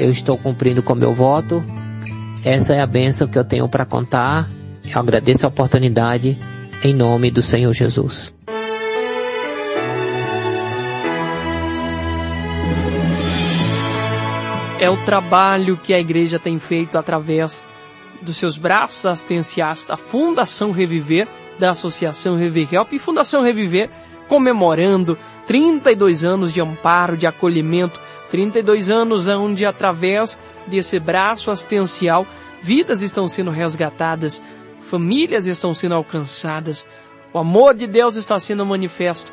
eu estou cumprindo com meu voto. Essa é a bênção que eu tenho para contar. Eu agradeço a oportunidade em nome do Senhor Jesus. É o trabalho que a igreja tem feito através dos seus braços assistenciais da Fundação Reviver, da Associação Reviver Help e Fundação Reviver, comemorando 32 anos de amparo, de acolhimento, 32 anos onde, através desse braço assistencial, vidas estão sendo resgatadas, famílias estão sendo alcançadas, o amor de Deus está sendo manifesto.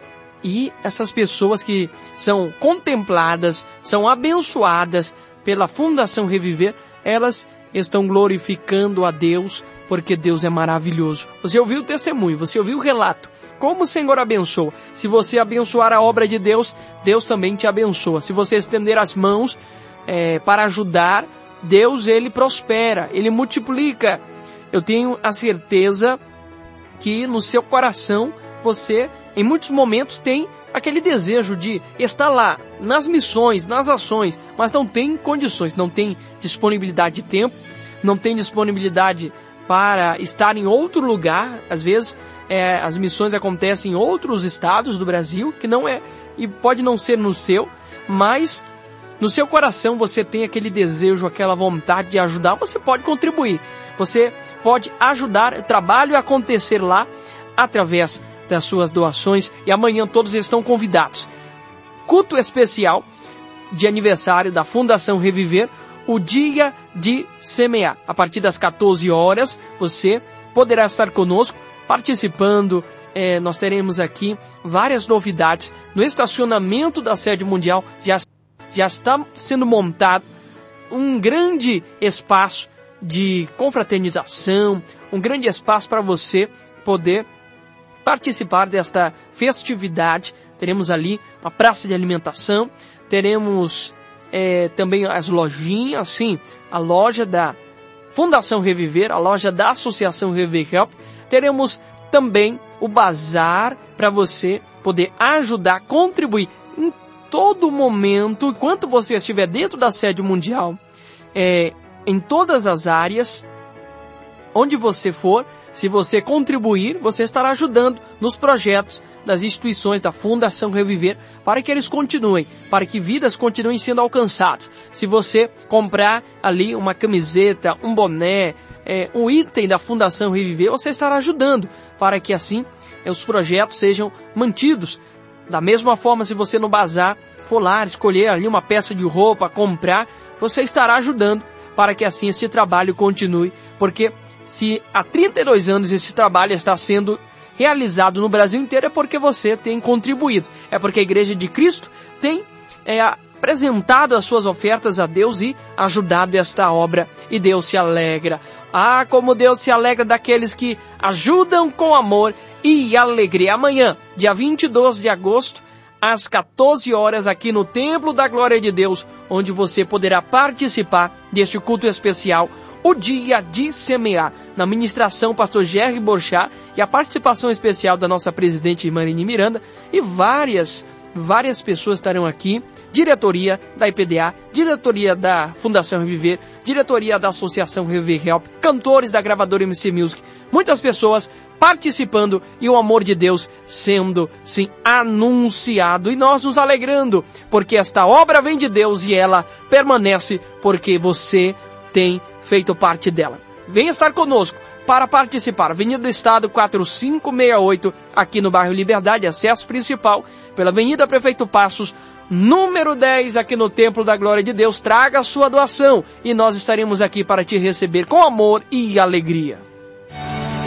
E essas pessoas que são contempladas, são abençoadas pela Fundação Reviver, elas estão glorificando a Deus, porque Deus é maravilhoso. Você ouviu o testemunho, você ouviu o relato, como o Senhor abençoa. Se você abençoar a obra de Deus, Deus também te abençoa. Se você estender as mãos para ajudar, Deus, Ele prospera, Ele multiplica. Eu tenho a certeza que no seu coração você, em muitos momentos, tem aquele desejo de estar lá, nas missões, nas ações, mas não tem condições, não tem disponibilidade de tempo, não tem disponibilidade para estar em outro lugar. Às vezes, as missões acontecem em outros estados do Brasil, que não é, e pode não ser no seu, mas no seu coração você tem aquele desejo, aquela vontade de ajudar, você pode contribuir, você pode ajudar o trabalho a acontecer lá através das suas doações, e amanhã todos estão convidados. Culto especial de aniversário da Fundação Reviver, o dia de semear. A partir das 14 horas, você poderá estar conosco, participando. Nós teremos aqui várias novidades. No estacionamento da sede mundial, já está sendo montado um grande espaço de confraternização, um grande espaço para você poder participar desta festividade. Teremos ali uma praça de alimentação, teremos também as lojinhas, sim, a loja da Fundação Reviver, a loja da Associação Reviver Help. Teremos também o bazar para você poder ajudar, contribuir em todo momento, enquanto você estiver dentro da sede mundial, em todas as áreas, onde você for. Se você contribuir, você estará ajudando nos projetos das instituições da Fundação Reviver, para que eles continuem, para que vidas continuem sendo alcançadas. Se você comprar ali uma camiseta, um boné, um item da Fundação Reviver, você estará ajudando, para que assim os projetos sejam mantidos. Da mesma forma, se você no bazar for lá escolher ali uma peça de roupa, comprar, você estará ajudando, para que assim este trabalho continue, porque se há 32 anos este trabalho está sendo realizado no Brasil inteiro, é porque você tem contribuído. É porque a Igreja de Cristo tem apresentado as suas ofertas a Deus e ajudado esta obra. E Deus se alegra. Ah, como Deus se alegra daqueles que ajudam com amor e alegria. Amanhã, dia 22 de agosto, às 14 horas, aqui no Templo da Glória de Deus, onde você poderá participar deste culto especial, o dia de semear, na ministração pastor Jerry Borchá e a participação especial da nossa presidente Marine Miranda, e várias pessoas estarão aqui, diretoria da IPDA, diretoria da Fundação Reviver, diretoria da Associação Reviver Help, cantores da gravadora MC Music, muitas pessoas participando e o amor de Deus sendo, sim, anunciado, e nós nos alegrando, porque esta obra vem de Deus e ela permanece porque você tem feito parte dela. Venha estar conosco para participar. Avenida do Estado 4568, aqui no bairro Liberdade, acesso principal pela Avenida Prefeito Passos, número 10, aqui no Templo da Glória de Deus. Traga a sua doação e nós estaremos aqui para te receber com amor e alegria.